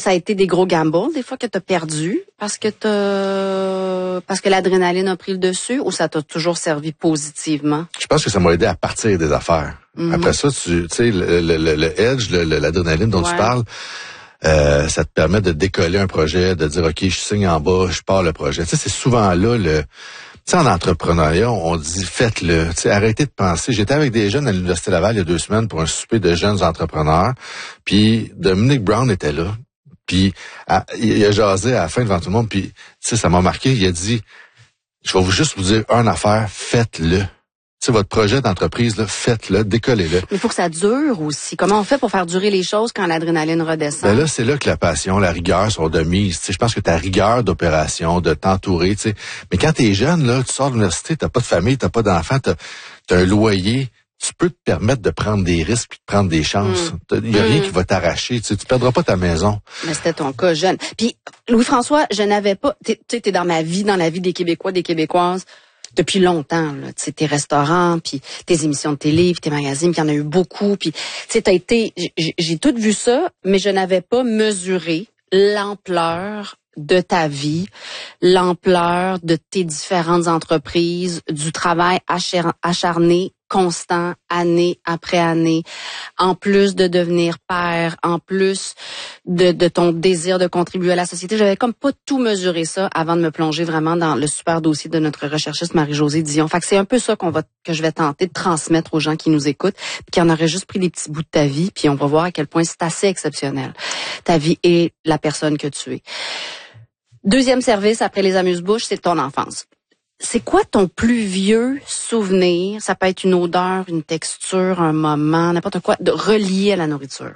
ça a été des gros gambles, des fois que t'as perdu parce que l'adrénaline a pris le dessus, ou ça t'a toujours servi positivement? Je pense que ça m'a aidé à partir des affaires. Mm-hmm. Après ça, tu sais, le edge, l'adrénaline dont tu parles, ça te permet de décoller un projet, de dire, OK, je signe en bas, je pars le projet. Tu sais, c'est souvent là tu sais, en entrepreneuriat, on dit, faites-le. Tu sais, arrêtez de penser. J'étais avec des jeunes à l'Université Laval il y a 2 semaines pour un souper de jeunes entrepreneurs. Puis Dominique Brown était là. Puis il a jasé à la fin devant tout le monde. Puis, tu sais, ça m'a marqué. Il a dit, je vais juste vous dire une affaire, faites-le. Tu sais, votre projet d'entreprise, là, faites-le, décollez-le. Mais il faut que ça dure aussi. Comment on fait pour faire durer les choses quand l'adrénaline redescend? Ben là, c'est là que la passion, la rigueur sont de mise. Tu sais, je pense que ta rigueur d'opération, de t'entourer, tu sais. Mais quand t'es jeune, là, tu sors de l'université, t'as pas de famille, t'as pas d'enfants, t'as un loyer. Tu peux te permettre de prendre des risques puis de prendre des chances. Il y a rien qui va t'arracher. Tu perdras pas ta maison. Mais c'était ton cas jeune. Puis, Louis-François, je n'avais pas... Tu sais, t'es dans la vie des Québécois, des Québécoises depuis longtemps. Tu sais, tes restaurants, puis tes émissions de télé, puis tes magazines, puis il y en a eu beaucoup. Puis, tu sais, t'as été... J'ai tout vu ça, mais je n'avais pas mesuré l'ampleur de ta vie, l'ampleur de tes différentes entreprises, du travail acharné, constant, année après année, en plus de devenir père, en plus de ton désir de contribuer à la société. J'avais comme pas tout mesuré ça avant de me plonger vraiment dans le super dossier de notre recherchiste Marie-Josée Dion. Fait que c'est un peu ça que je vais tenter de transmettre aux gens qui nous écoutent, puis qui en auraient juste pris des petits bouts de ta vie, puis on va voir à quel point c'est assez exceptionnel, ta vie et la personne que tu es. Deuxième service après les amuse-bouches, c'est ton enfance. C'est quoi ton plus vieux souvenir? Ça peut être une odeur, une texture, un moment, n'importe quoi, relié à la nourriture.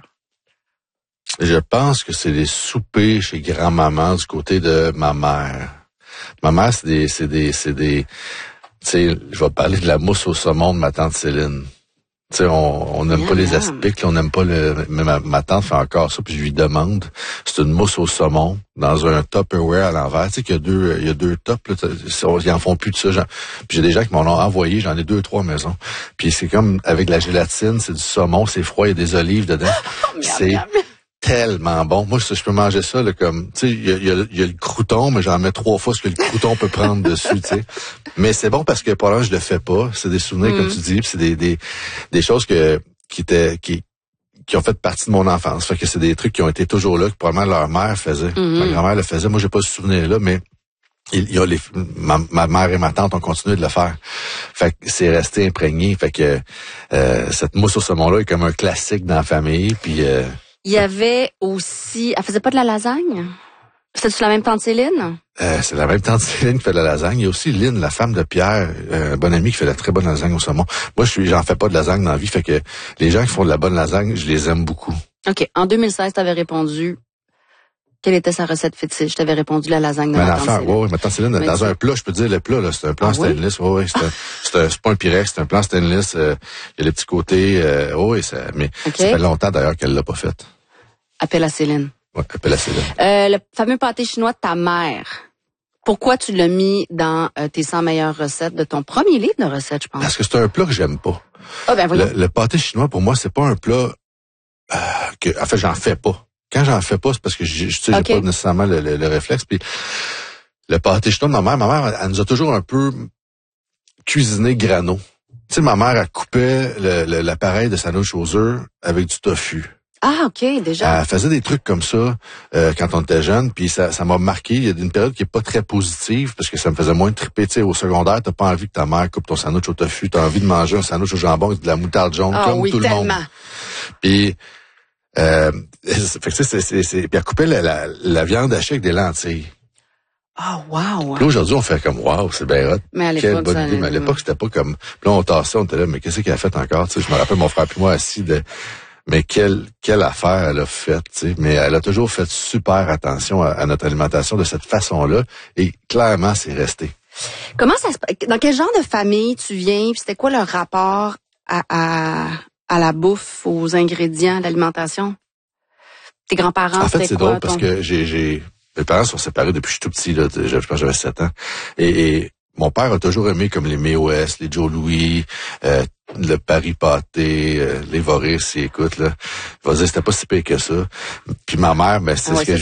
Je pense que c'est les soupers chez grand-maman du côté de ma mère. Ma mère, c'est des, tu sais, je vais parler de la mousse au saumon de ma tante Céline. Tu sais, on n'aime pas les aspics, on n'aime pas mais ma tante fait encore ça, puis je lui demande. C'est une mousse au saumon dans un Tupperware à l'envers. Tu sais qu'il y a deux tops, là, ils en font plus de ça. Puis j'ai des gens qui m'en ont envoyé, j'en ai 2-3 maisons. Puis c'est comme avec la gélatine, c'est du saumon, c'est froid, il y a des olives dedans. C'est tellement bon. Moi, je peux manger ça là, comme, tu sais, il y a le crouton, mais j'en mets 3 fois ce que le crouton peut prendre dessus, tu sais. Mais c'est bon parce que pour l'instant, je le fais pas. C'est des souvenirs, comme tu dis, puis c'est des choses qui ont fait partie de mon enfance. Fait que c'est des trucs qui ont été toujours là, que probablement leur mère faisait. Ma grand-mère le faisait. Moi, j'ai pas ce souvenir-là, mais ma mère et ma tante ont continué de le faire. Fait que c'est resté imprégné. Fait que cette mousse au saumon-là est comme un classique dans la famille. Puis il y avait aussi... Elle faisait pas de la lasagne? C'était-tu la même tante Céline? C'est la même tante Céline qui fait de la lasagne. Il y a aussi Lynn, la femme de Pierre, un bon ami qui fait de la très bonne lasagne au saumon. Moi, j'en fais pas de lasagne dans la vie, fait que les gens qui font de la bonne lasagne, je les aime beaucoup. OK. En 2016, t'avais répondu... Quelle était sa recette fétiche? T'avais répondu la lasagne de ma tante Céline. Oui, ma tante Céline, dans un plat, je peux dire le plat, là, c'est un plan stainless. Oui, c'est pas un Pyrex, c'est un plan stainless. Il y a les petits côtés, mais ça fait longtemps d'ailleurs qu'elle l'a pas fait. Appelle à Céline. Oui, appelle à Céline. Le fameux pâté chinois de ta mère. Pourquoi tu l'as mis dans tes 100 meilleures recettes de ton premier livre de recettes, je pense? Parce que c'est un plat que j'aime pas. Ah, ben voyons. Le pâté chinois, pour moi, c'est pas un plat en fait, j'en fais pas. Quand j'en fais pas, c'est parce que j'ai pas nécessairement le réflexe. Puis le pâté chinois de ma mère, elle nous a toujours un peu cuisiné grano. Tu sais, ma mère, elle coupait l'appareil de sandwich aux œufs avec du tofu. Ah, OK, déjà. Elle faisait des trucs comme ça quand on était jeune, puis ça m'a marqué. Il y a une période qui est pas très positive, parce que ça me faisait moins triper. Tu sais, au secondaire, t'as pas envie que ta mère coupe ton sandwich au tofu, t'as envie de manger un sandwich au jambon avec de la moutarde jaune, comme tout le monde. Puis fait que puis elle coupait la viande hachée avec des lentilles. Ah, wow. Là, aujourd'hui, on fait comme, wow, c'est bien hot. Mais à quelle bonne idée. Mais à l'époque, c'était pas comme, là, on tassait, on était là, mais qu'est-ce qu'elle a fait encore? Tu sais, je me rappelle mon frère puis moi assis mais quelle affaire elle a faite, tu sais. Mais elle a toujours fait super attention à notre alimentation de cette façon-là. Et clairement, c'est resté. Comment ça se passe? Dans quel genre de famille tu viens? Puis c'était quoi le rapport à la bouffe, aux ingrédients, à l'alimentation? Tes grands-parents, en fait, c'était c'est quoi? Drôle parce que mes parents sont séparés depuis que je suis tout petit, là. Je pense que j'avais 7 ans. Et mon père a toujours aimé comme les May West, les Joe Louis, le Paris pâté, les Voris, écoute, là. Il va dire, c'était pas si pire que ça. Puis ma mère, c'est ce que